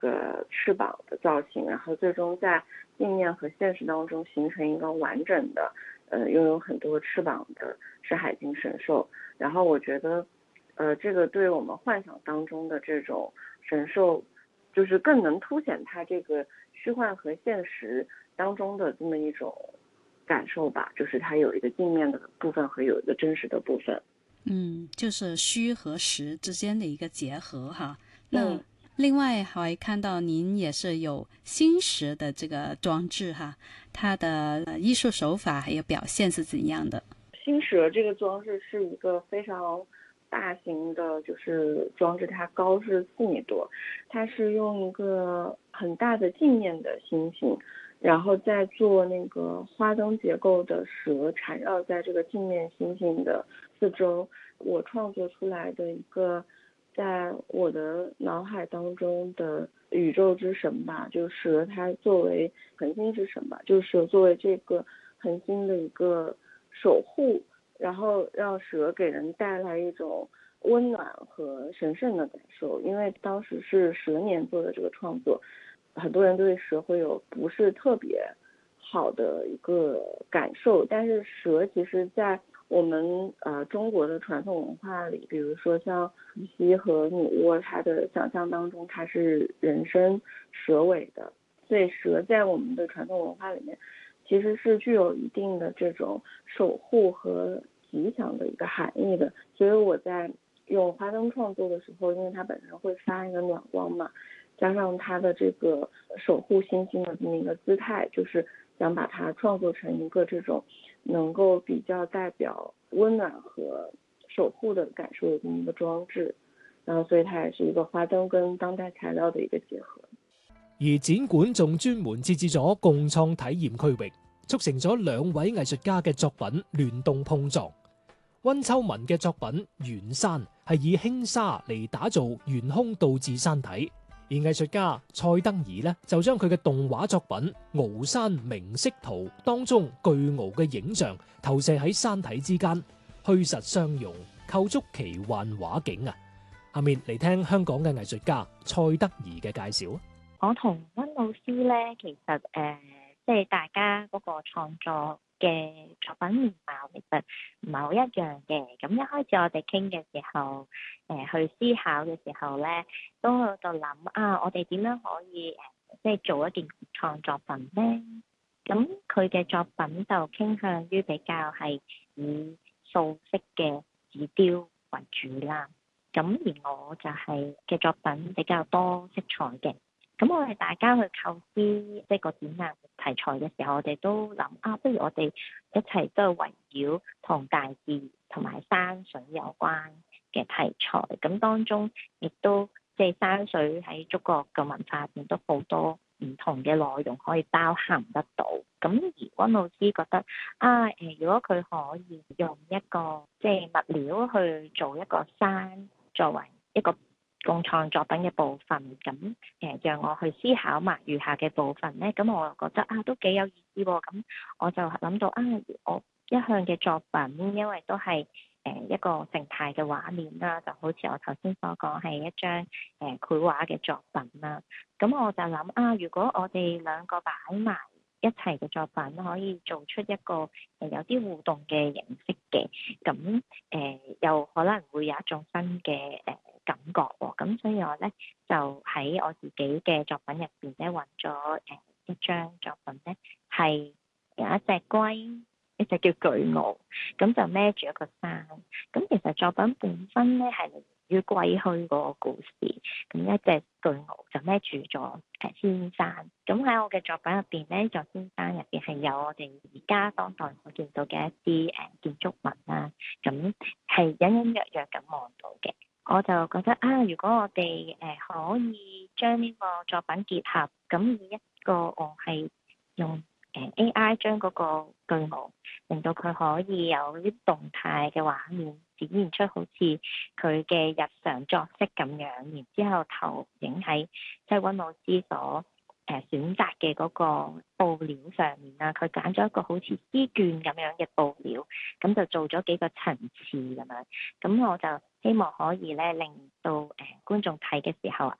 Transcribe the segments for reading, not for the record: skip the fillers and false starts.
个翅膀的造型，然后最终在镜面和现实当中形成一个完整的拥有很多翅膀的是海金神兽。然后我觉得这个对我们幻想当中的这种神兽就是更能凸显它这个虚幻和现实当中的这么一种感受吧，就是它有一个镜面的部分和有一个真实的部分。 就是虚和实之间的一个结合哈。那嗯， 另外还看到您也是有新石的这个装置哈，它的艺术手法还有表现是怎样的？ 新蛇这个装置是一个非常大型的，就是装置，它高是4米多，它是用一个很大的镜面的星星，然后再做那个花灯结构的蛇缠绕在这个镜面星星的四周。我创作出来的一个在我的脑海当中的宇宙之神吧，就是蛇它作为恒星之神吧，就是蛇作为这个恒星的一个守护，然后让蛇给人带来一种温暖和神圣的感受。因为当时是蛇年做的这个创作，很多人对蛇会有不是特别好的一个感受，但是蛇其实在我们中国的传统文化里，比如说像伏羲和女娲，它的想象当中它是人身蛇尾的，所以蛇在我们的传统文化里面其实是具有一定的这种守护和吉祥的一个含义的。所以我在用花灯创作的时候，因为它本身会发一个暖光嘛，加上它的这个守护星星的这么一个姿态，就是想把它创作成一个这种能够比较代表温暖和守护的感受的这么一个装置。然后所以它也是一个花灯跟当代材料的一个结合。 而展館仲專門設置咗共創體驗區域，促成咗兩位藝術家嘅作品聯動碰撞。温秋文嘅作品圓山係以輕紗嚟打造懸空倒置山體，而藝術家蔡德宜呢就將佢嘅動畫作品《翱山明色圖》當中巨翱嘅影像投射喺山體之間，虛實相融，構築奇幻畫境啊！下面嚟聽香港嘅藝術家蔡德宜嘅介紹。 我同温老師咧，其實即係大家嗰個創作嘅作品面貌其實唔係好一樣嘅。咁一開始我哋傾嘅時候，去思考嘅時候咧，都喺度諗我哋點樣可以即係做一件創作品咧？咁佢嘅作品就傾向於比較係以素色嘅紙雕為主啦。咁而我就係嘅作品比較多色彩嘅。咁我哋大家去構思即係個展覽題材嘅時候，我哋都諗不如我哋一齊都係圍繞同大自然同埋山水有關嘅題材。咁當中亦都即係山水喺中國嘅文化入邊都好多唔同嘅內容可以包含得到。咁而温老師覺得如果佢可以用一個即係物料去做一個山作為一個共創作品嘅部分，咁讓我去思考埋餘下嘅部分咧，咁我覺得都幾有意思喎。咁我就諗到我一向嘅作品，因為都係一個靜態嘅畫面啦，就好似我頭先所講係一張繪畫嘅作品啦。咁我就諗如果我哋兩個擺埋一齊嘅作品，可以做出一個有啲互動嘅形式嘅，咁又可能會有一種新嘅感覺喎。咁所以我咧就喺我自己嘅作品入邊咧揾咗一張作品咧，係有一隻龜，一隻叫巨鰲，咁就孭住一個山。咁其實作品本身咧係嚟自於龜墟嗰個故事。咁一隻巨鰲就孭住咗仙山。咁喺我嘅作品入邊咧，座仙山入邊係有我哋而家當代所見到嘅一啲建築物啦。咁係隱隱約約咁望到嘅。我就覺得如果我哋可以將呢個作品結合，咁以一個我係用AI 將嗰個巨鰲，令到佢可以有啲動態嘅畫面，展現出好似佢嘅日常作息咁樣，然之後投影喺即係温老師所選擇嘅嗰個布料上面啦。佢揀咗一個好似絲絹咁樣嘅布料，咁就做咗幾個層次咁樣。咁我就希望可以咧令到觀眾睇嘅時候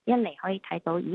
一嚟可以睇到，咦